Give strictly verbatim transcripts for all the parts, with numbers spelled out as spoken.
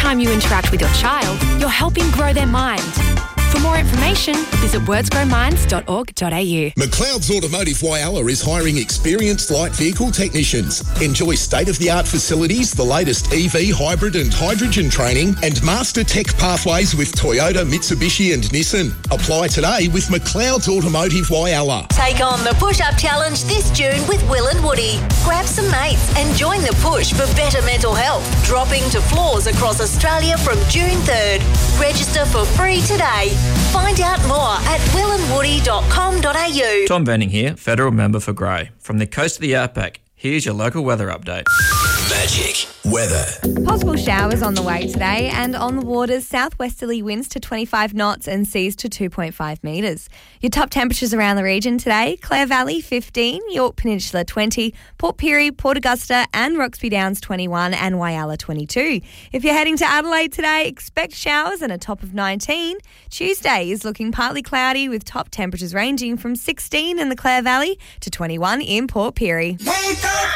time you interact with your child, you're helping grow their mind. For more information, visit words grow minds dot org dot a u. McLeod's Automotive Whyalla is hiring experienced light vehicle technicians. Enjoy state-of-the-art facilities, the latest E V, hybrid and hydrogen training, and master tech pathways with Toyota, Mitsubishi and Nissan. Apply today with McLeod's Automotive Whyalla. Take on the push-up challenge this June with Will and Woody. Grab some mates and join the push for better mental health. Dropping to floors across Australia from June third. Register for free today. Find out more at will and woody dot com dot a u. Tom Benning here, Federal Member for Grey. From the coast of the outback, here's your local weather update. Magic weather. Possible showers on the way today, and on the waters, southwesterly winds to twenty-five knots and seas to two point five metres. Your top temperatures around the region today: Clare Valley fifteen, York Peninsula twenty, Port Pirie, Port Augusta and Roxby Downs twenty-one and Whyalla twenty-two. If you're heading to Adelaide today, expect showers and a top of nineteen. Tuesday is looking partly cloudy with top temperatures ranging from sixteen in the Clare Valley to twenty-one in Port Pirie. Wake up!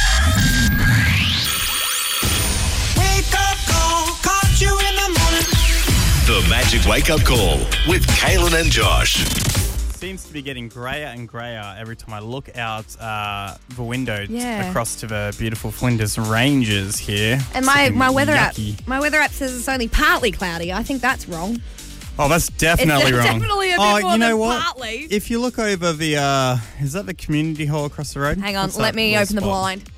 Wake up call, caught you in the morning. The Magic Wake Up Call with Kaylin and Josh. Seems to be getting greyer and greyer every time I look out uh, the window Yeah. across to the beautiful Flinders Ranges here. And my, It's my weather yucky. app, my weather app says it's only partly cloudy. I think that's wrong. Oh, that's definitely It's wrong. definitely a bit oh, more you know than what? partly. If you look over the, uh, is that the community hall across the road? Hang on, What's let that me little open the spot? blind.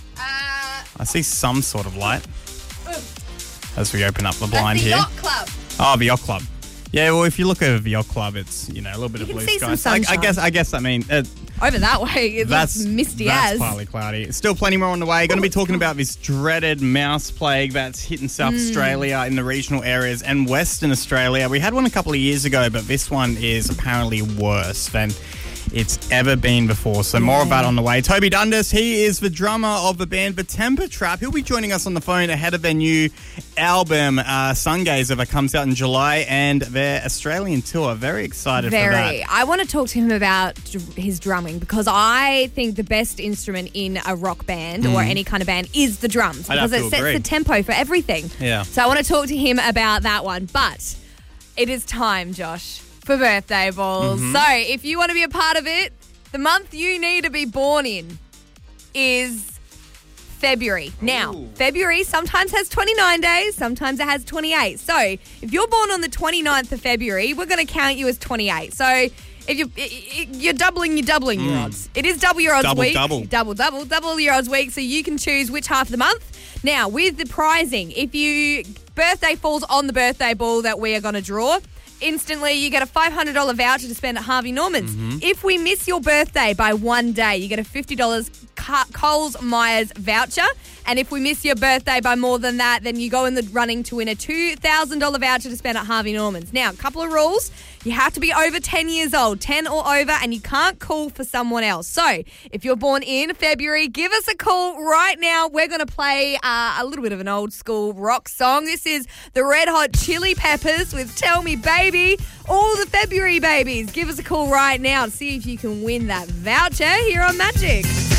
Uh, I see some sort of light Ugh. as we open up the that's blind the here. yacht club. Oh, the yacht club. Yeah, well, if you look over the yacht club, it's, you know, a little bit You of can blue see sky. some I, I sunshine. guess, I guess, I mean, uh, Over that way, it that's looks misty that's as. partly cloudy. Still plenty more on the way. Going to be talking about this dreaded mouse plague that's hitting South Mm. Australia in the regional areas and Western Australia. We had one a couple of years ago, but this one is apparently worse than it's ever been before. So more of that on the way. Toby Dundas, he is the drummer of the band The Temper Trap. He'll be joining us on the phone ahead of their new album, uh, Sungazer, that comes out in July, and their Australian tour. Very excited Very. for that. I want to talk to him about dr- his drumming, because I think the best instrument in a rock band or any kind of band is the drums, I'd have because to it sets agree. the tempo for everything. Yeah. So I want to talk to him about that one. But it is time, Josh, for birthday balls. Mm-hmm. So if you want to be a part of it, the month you need to be born in is February. Now, February sometimes has twenty-nine days, sometimes it has twenty-eight. So if you're born on the twenty-ninth of February, we're going to count you as twenty-eight. So if you, you're doubling, you're doubling your odds. It is double your odds Double, week. double. Double, double, double your odds week, so you can choose which half of the month. Now, with the prizing, if you birthday falls on the birthday ball that we are going to draw, instantly you get a five hundred dollars voucher to spend at Harvey Norman's. Mm-hmm. If we miss your birthday by one day, you get a fifty dollars Coles Myers voucher. And if we miss your birthday by more than that, then you go in the running to win a two thousand dollars voucher to spend at Harvey Norman's. Now, a couple of rules. You have to be over ten years old, ten or over, and you can't call for someone else. So if you're born in February, give us a call right now. We're going to play uh, a little bit of an old school rock song. This is the Red Hot Chili Peppers with Tell Me Baby. All the February babies, give us a call right now to see if you can win that voucher here on Magic.